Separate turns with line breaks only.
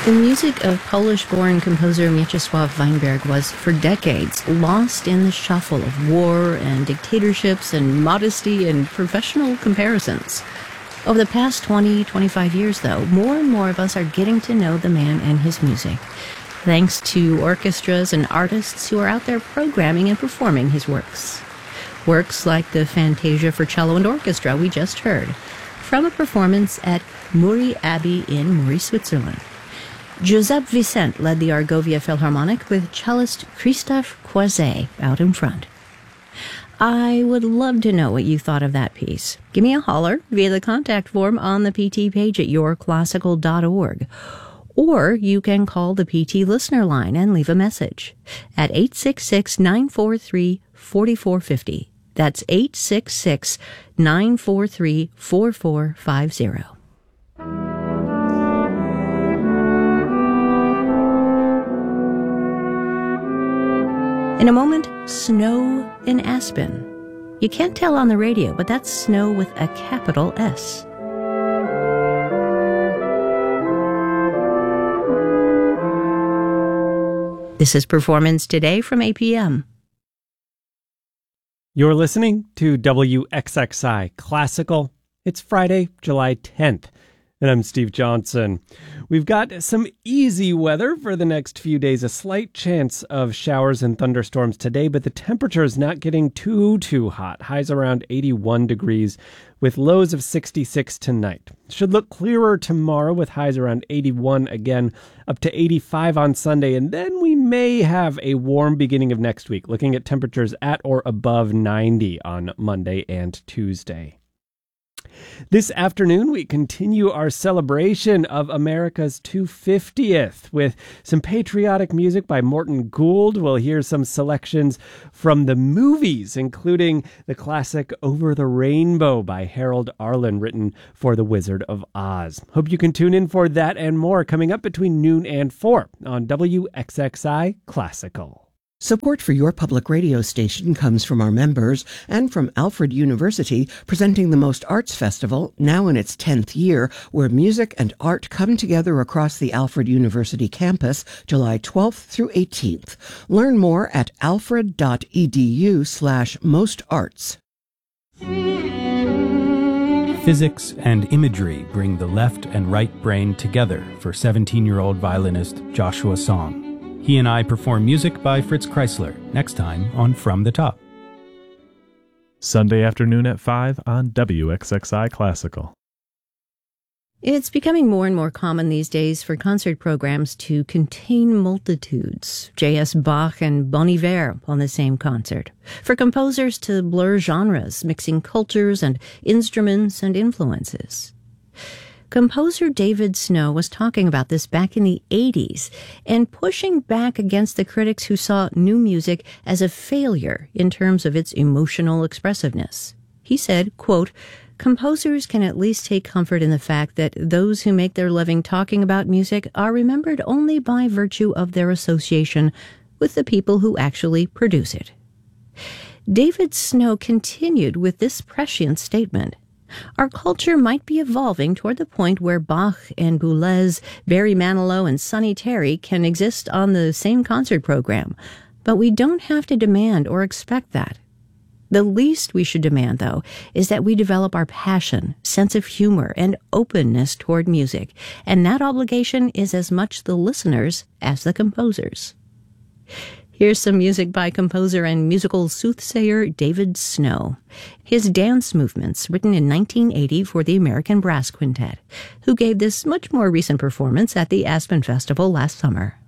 The music of Polish-born composer Mieczysław Weinberg was, for decades, lost in the shuffle of war and dictatorships and modesty and professional comparisons. Over the past 25 years, though, more and more of us are getting to know the man and his music, thanks to orchestras and artists who are out there programming and performing his works. Works like the Fantasia for Cello and Orchestra we just heard, from a performance at Muri Abbey in Muri, Switzerland. Giuseppe Vicente led the Argovia Philharmonic with cellist Christophe Croiset out in front. I would love to know what you thought of that piece. Give me a holler via the contact form on the PT page at yourclassical.org. Or you can call the PT listener line and leave a message at 866-943-4450. That's 866-943-4450. In a moment, snow in Aspen. You can't tell on the radio, but that's snow with a capital S. This is Performance Today from APM.
You're listening to WXXI Classical. It's Friday, July 10th, and I'm Steve Johnson. We've got some easy weather for the next few days, a slight chance of showers and thunderstorms today, but the temperature is not getting too hot. Highs around 81 degrees with lows of 66 tonight. Should look clearer tomorrow with highs around 81 again, up to 85 on Sunday, and then we may have a warm beginning of next week, looking at temperatures at or above 90 on Monday and Tuesday. This afternoon, we continue our celebration of America's 250th with some patriotic music by Morton Gould. We'll hear some selections from the movies, including the classic Over the Rainbow by Harold Arlen, written for The Wizard of Oz. Hope you can tune in for that and more coming up between noon and 4 on WXXI Classical.
Support for your public radio station comes from our members and from Alfred University, presenting the Most Arts Festival, now in its 10th year, where music and art come together across the Alfred University campus, July 12th through 18th. Learn more at alfred.edu/mostarts.
Physics and imagery bring the left and right brain together for 17-year-old violinist Joshua Song. He and I perform music by Fritz Kreisler, next time on From the Top.
Sunday afternoon at 5 on WXXI Classical.
It's becoming more and more common these days for concert programs to contain multitudes, J.S. Bach and Bon Iver on the same concert, for composers to blur genres, mixing cultures and instruments and influences. Composer David Snow was talking about this back in the 80s and pushing back against the critics who saw new music as a failure in terms of its emotional expressiveness. He said, quote, "Composers can at least take comfort in the fact that those who make their living talking about music are remembered only by virtue of their association with the people who actually produce it." David Snow continued with this prescient statement. Our culture might be evolving toward the point where Bach and Boulez, Barry Manilow, and Sonny Terry can exist on the same concert program, but we don't have to demand or expect that. The least we should demand, though, is that we develop our passion, sense of humor, and openness toward music, and that obligation is as much the listeners as the composers. Here's some music by composer and musical soothsayer David Snow. His Dance Movements, written in 1980 for the American Brass Quintet, who gave this much more recent performance at the Aspen Festival last summer.